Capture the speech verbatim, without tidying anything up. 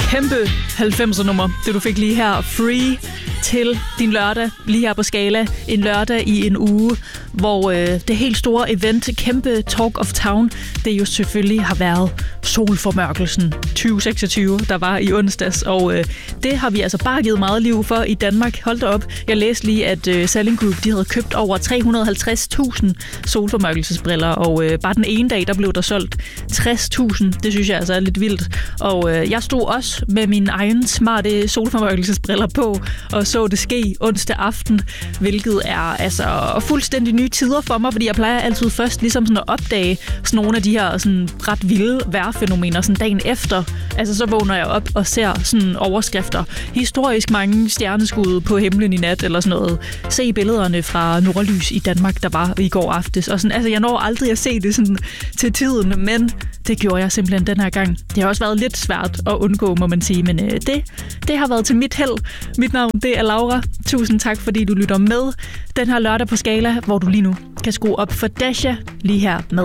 kæmpe halvfemser-nummer, det du fik lige her. Free til din lørdag, lige her på Skala. En lørdag i en uge, hvor øh, det helt store event, kæmpe Talk of Town, det jo selvfølgelig har været solformørkelsen tyve seksogtyve, der var i onsdags. Og øh, det har vi altså bare givet meget liv for i Danmark. Hold da op. Jeg læste lige, at øh, Salling Group, de havde købt over tre hundrede og halvtreds tusind solformørkelsesbriller, og øh, bare den ene dag, der blev der solgt tres tusind. Det synes jeg altså er lidt vildt. Og øh, jeg stod også med mine egne smarte solformørkelsesbriller på og så det ske onsdag aften, hvilket er altså fuldstændig nye tider for mig, fordi jeg plejer altid først ligesom sådan at opdage sådan nogle af de her sådan ret vilde vejrfænomener sådan dagen efter. Altså så vågner jeg op og ser sådan overskrifter. Historisk mange stjerneskud på himlen i nat eller sådan noget. Se billederne fra nordlys i Danmark, der var i går aftes. Og sådan, altså jeg når aldrig at se det sådan til tiden, men det gjorde jeg simpelthen den her gang. Det har også været lidt svært at undgå, må man sige, men øh, det, det har været til mit held. Mit navn, det er Laura. Tusind tak, fordi du lytter med den her lørdag på Skala, hvor du lige nu kan skrue op for Dasha lige her med